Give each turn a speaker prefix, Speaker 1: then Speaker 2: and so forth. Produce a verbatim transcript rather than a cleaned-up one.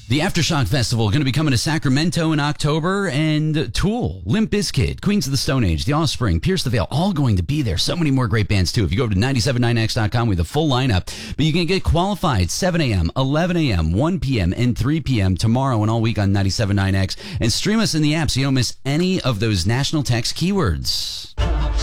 Speaker 1: The Aftershock Festival going to be coming to Sacramento in October, and Tool, Limp Bizkit, Queens of the Stone Age, The Offspring, Pierce the Veil, all going to be there. So many more great bands, too. If you go to nine seven nine x dot com, we have the full lineup. But you can get qualified seven a.m., eleven a.m., one p.m., and three p.m. tomorrow and all week on ninety-seven point nine X. And stream us in the app so you don't miss any of those national text keywords.